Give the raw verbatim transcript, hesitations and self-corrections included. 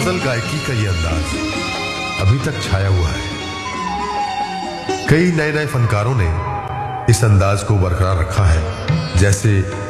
गजल गायकी का ये अंदाज अभी तक छाया हुआ है। कई नए नए फनकारों ने इस अंदाज को बरकरार रखा है, जैसे